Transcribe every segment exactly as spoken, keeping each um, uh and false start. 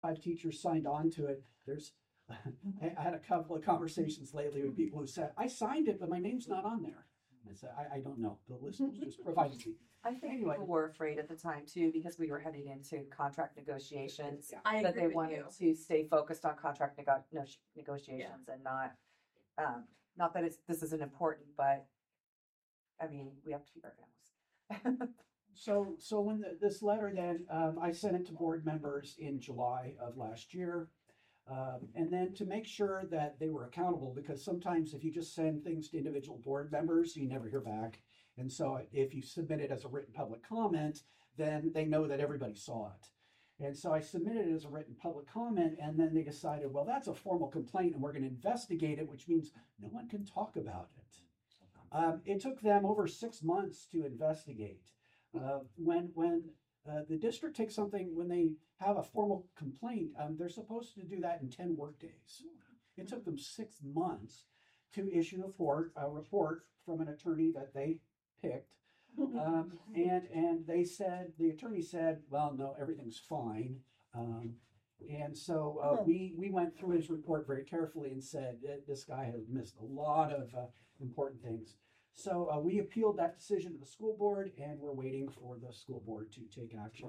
five teachers signed on to it. There's, I I had a couple of conversations lately with people who said, I signed it, but my name's not on there. I said, I, I don't know. The list was just provided to me. I think Anyway. people were afraid at the time too, because we were heading into contract negotiations. Yeah. I That they agree with wanted you. to stay focused on contract nego- no- negotiations and not, um, not that it's, this isn't important, but I mean, we have to feed our families. So, so when the, this letter then, um, I sent it to board members in July of last year. Um, and then to make sure that they were accountable, because sometimes if you just send things to individual board members, you never hear back. And so if you submit it as a written public comment, then they know that everybody saw it. And so I submitted it as a written public comment, and then they decided, well, that's a formal complaint and we're going to investigate it, which means no one can talk about it. Um, it took them over six months to investigate. Uh, when when uh, the district takes something, when they have a formal complaint, um, they're supposed to do that in ten work days. It took them six months to issue a report, a report from an attorney that they picked. Um, and and they said, the attorney said, well, no, everything's fine. Um, and so uh, we, we went through his report very carefully and said, this guy has missed a lot of uh, important things. So uh, we appealed that decision to the school board, and we're waiting for the school board to take action.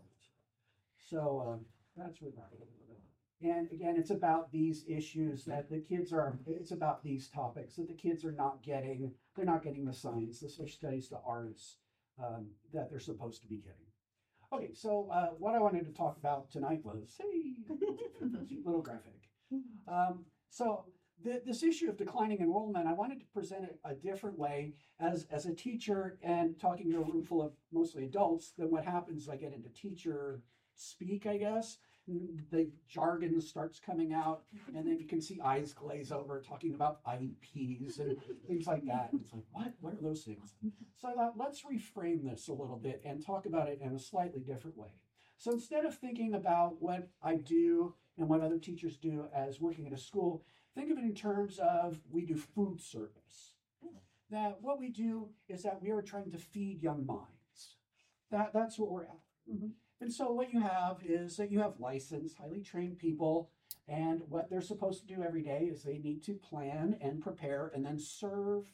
So um, that's where that is. And again, it's about these issues that the kids are, it's about these topics that the kids are not getting, they're not getting the science, the social studies, the arts um, that they're supposed to be getting. Okay, so uh, what I wanted to talk about tonight was, hey, little graphic. Um, so the, this issue of declining enrollment, I wanted to present it a different way as, as a teacher and talking to a room full of mostly adults. Then what happens, I get into teacher speak, I guess. The jargon starts coming out, and then you can see eyes glaze over talking about I E Ps and things like that. It's like, what? What are those things? So I thought, let's reframe this a little bit and talk about it in a slightly different way. So instead of thinking about what I do and what other teachers do as working at a school, think of it in terms of we do food service. That what we do is that we are trying to feed young minds. That, that's what we're after. Mm-hmm. And so what you have is that you have licensed, highly trained people, and what they're supposed to do every day is they need to plan and prepare and then serve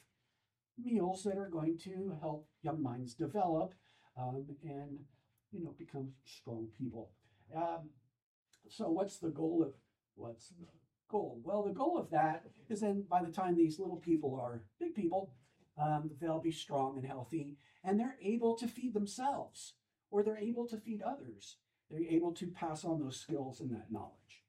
meals that are going to help young minds develop um, and, you know, become strong people. Um, so what's the goal of, what's the goal? Well, the goal of that is then by the time these little people are big people, um, they'll be strong and healthy, and they're able to feed themselves, or they're able to feed others. They're able to pass on those skills and that knowledge.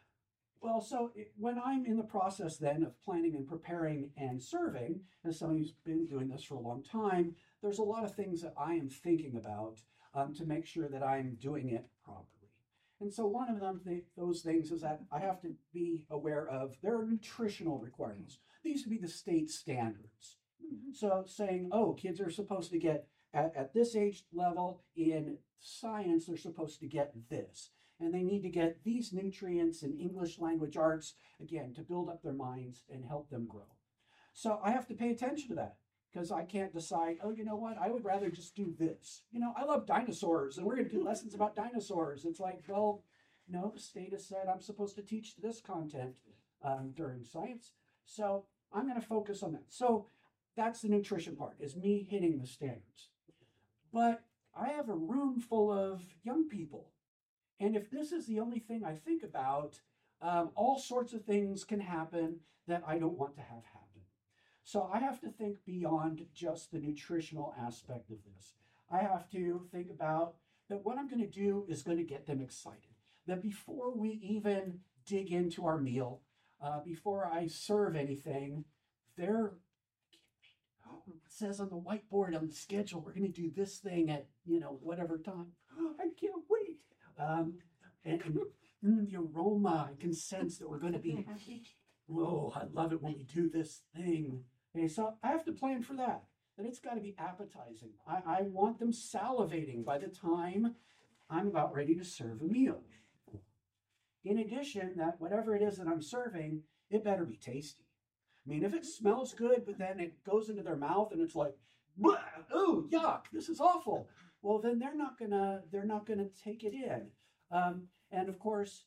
Well, so it, when I'm in the process then of planning and preparing and serving, as somebody who's been doing this for a long time, there's a lot of things that I am thinking about um, to make sure that I'm doing it properly. And so one of them, th- those things is that I have to be aware of there are nutritional requirements. These would be the state standards. So saying, oh, kids are supposed to get At, at this age level in science, they're supposed to get this. And they need to get these nutrients in English language arts, again, to build up their minds and help them grow. So I have to pay attention to that because I can't decide, oh, you know what, I would rather just do this. You know, I love dinosaurs and we're going to do lessons about dinosaurs. It's like, well, no, the state has said I'm supposed to teach this content um, during science. So I'm going to focus on that. So that's the nutrition part, is me hitting the standards. But I have a room full of young people. And if this is the only thing I think about, um, all sorts of things can happen that I don't want to have happen. So I have to think beyond just the nutritional aspect of this. I have to think about that what I'm going to do is going to get them excited. That before we even dig into our meal, uh, before I serve anything, they're it says on the whiteboard on the schedule, we're going to do this thing at, you know, whatever time. I can't wait. Um, and, and the aroma, I can sense that we're going to be, whoa, I love it when we do this thing. Okay, so I have to plan for that. That it's got to be appetizing. I, I want them salivating by the time I'm about ready to serve a meal. In addition, that whatever it is that I'm serving, it better be tasty. I mean, if it smells good, but then it goes into their mouth and it's like, oh, yuck, this is awful. Well, then they're not gonna, they're not gonna take it in. Um, And of course,